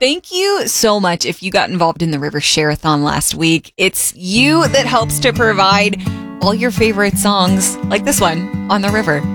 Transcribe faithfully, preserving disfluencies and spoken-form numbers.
Thank you so much if you got involved in the River Share-a-thon last week. It's you that helps to provide all your favorite songs, like this one, on the river.